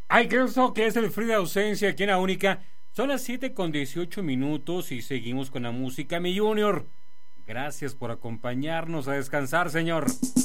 Ay, que eso que es el Free de ausencia aquí en la única. Son las 7:18 y seguimos con la música, mi Junior. Gracias por acompañarnos a descansar, señor.